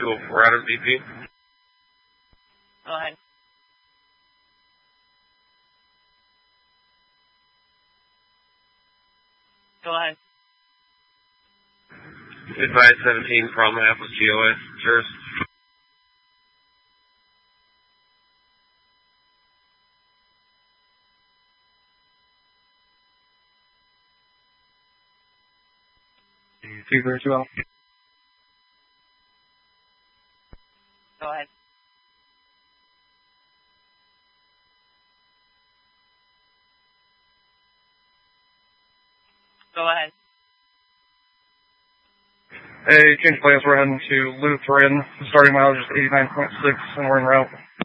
204 out of BP. Go ahead. Go ahead. Advise 17 from half with GOA. Cheers. Fever as well. Go ahead. Go ahead. Hey, change plans. We're heading to Lutheran. Starting mileage is 89.6, and we're en route.